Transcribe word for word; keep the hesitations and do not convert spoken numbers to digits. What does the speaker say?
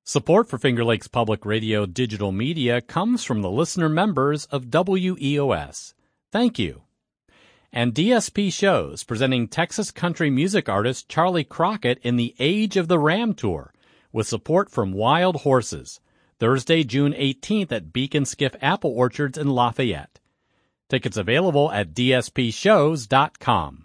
Support for Finger Lakes Public Radio digital media comes from the listener members of W E O S. Thank you. And D S P Shows, presenting Texas country music artist Charlie Crockett in the Age of the Ram Tour, with support from Wild Horses, Thursday, June eighteenth at Beacon Skiff Apple Orchards in Lafayette. Tickets available at d s p shows dot com.